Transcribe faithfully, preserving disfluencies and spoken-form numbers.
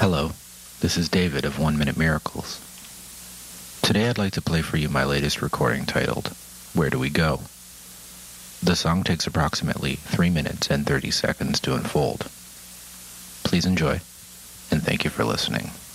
Hello, this is David of One Minute Miracles. Today I'd like to play for you my latest recording titled, Where Do We Go? The song takes approximately three minutes and thirty seconds to unfold. Please enjoy, and thank you for listening.